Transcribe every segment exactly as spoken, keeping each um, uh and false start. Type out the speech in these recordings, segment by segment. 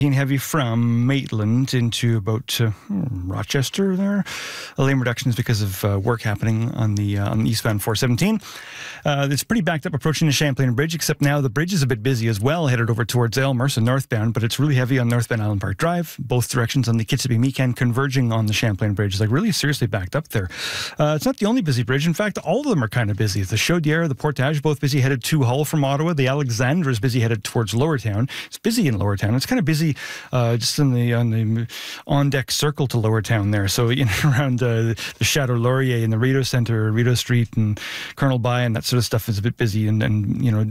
Heavy from Maitland into about uh, Rochester there. A lane reductions because of uh, work happening on the uh, on the eastbound four seventeen. Uh, it's pretty backed up approaching the Champlain Bridge, except now the bridge is a bit busy as well, headed over towards Aylmer, so northbound, but it's really heavy on northbound Island Park Drive. Both directions on the Kitsabee-Meekan converging on the Champlain Bridge. It's like really seriously backed up there. Uh, it's not the only busy bridge. In fact, all of them are kind of busy. The Chaudière, the Portage, both busy headed to Hull from Ottawa. The Alexandra is busy headed towards Lowertown. It's busy in Lowertown. It's kind of busy Uh, just in the on the on deck circle to Lowertown there. So you know, around uh, the Chateau Laurier and the Rideau Centre, Rideau Street and Colonel By and that sort of stuff is a bit busy, and, and you know,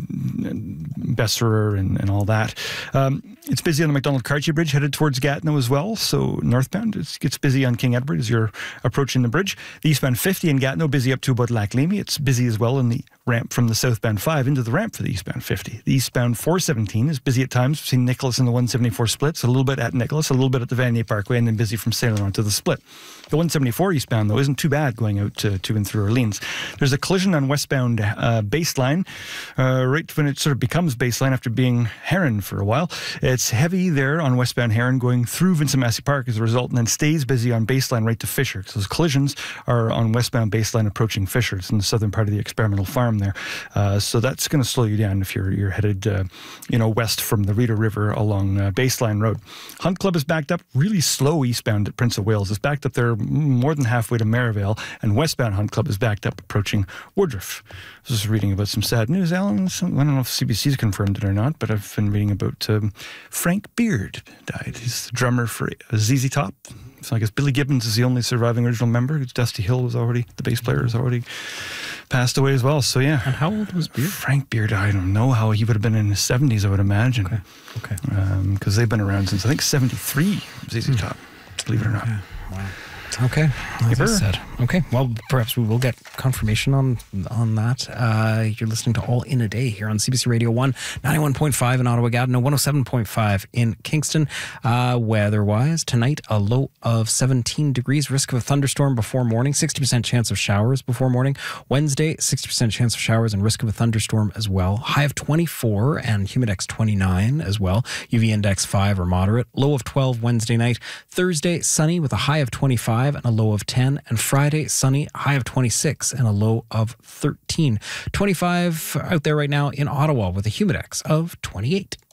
Besserer and, and all that. Um, it's busy on the Macdonald Cartier Bridge headed towards Gatineau as well. So northbound, it gets busy on King Edward as you're approaching the bridge. The eastbound fifty in Gatineau busy up to about Lac Leamy. It's busy as well in the ramp from the southbound five into the ramp for the eastbound fifty. The eastbound four seventeen is busy at times between Nicholas and the one seventy-four splits, a little bit at Nicholas, a little bit at the Vanier Parkway, and then busy from Saint Laurent to the split. The one seventy-four eastbound, though, isn't too bad going out to, to and through Orleans. There's a collision on westbound uh, Baseline, uh, right when it sort of becomes Baseline after being Heron for a while. It's heavy there on westbound Heron going through Vincent Massey Park as a result, and then stays busy on Baseline right to Fisher. So those collisions are on westbound Baseline approaching Fisher. It's in the southern part of the experimental farm there. Uh, so that's going to slow you down if you're you're headed, uh, you know, west from the Rideau River along uh, Baseline Road. Hunt Club is backed up really slow eastbound at Prince of Wales. It's backed up there more than halfway to Merivale, and westbound Hunt Club is backed up approaching Woodruff. I was just reading about some sad news, Alan. I don't know if C B C's confirmed it or not, but I've been reading about um, Frank Beard died. He's the drummer for Z Z Top. So I guess Billy Gibbons is the only surviving original member. Dusty Hill was already, the bass player has already passed away as well. So yeah. And how old was Beard? Frank Beard, I don't know how he would have been in his seventies, I would imagine. Okay. Okay. Because um, they've been around since I think seventy-three, Z Z Top, believe it or not. Okay. Wow. Okay, as I said. Okay, well, perhaps we will get confirmation on on that. Uh, you're listening to All in a Day here on C B C Radio one, ninety-one point five in Ottawa, Gatineau, one oh seven point five in Kingston. Uh, weather-wise, tonight, a low of seventeen degrees, risk of a thunderstorm before morning, sixty percent chance of showers before morning. Wednesday, sixty percent chance of showers and risk of a thunderstorm as well. High of twenty-four and humidex twenty-nine as well. U V index five or moderate. Low of twelve Wednesday night. Thursday, sunny with a high of twenty-five and a low of ten. And Friday, sunny, high of twenty-six and a low of thirteen. twenty-five out there right now in Ottawa with a humidex of twenty-eight.